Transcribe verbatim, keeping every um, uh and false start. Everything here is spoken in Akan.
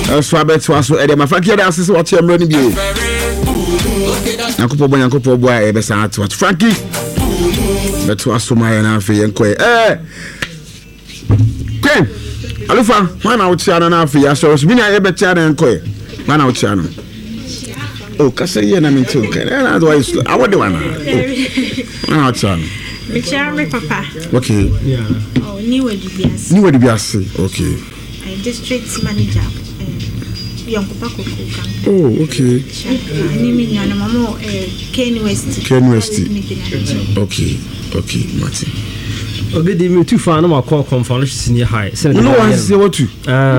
so abet so e dey ma Frankie dey asese what you mro ni bi Nyakopo bo Nyakopo bo e be sa at Frankie beto asoma na afi yenko eh Ken Alufa wana utia na afi ya so bi na e be tia na yenko e wana utia no oh kasa ye na mintu Ken na advice I want the one wana utia no me chia me papa okay yeah oh ni we dubias ni we dubias okay I district manager oh, okay. Ken West. Ken West. Okay, okay, Martin. Okay, the me too far no more call conference senior high. No one say what to.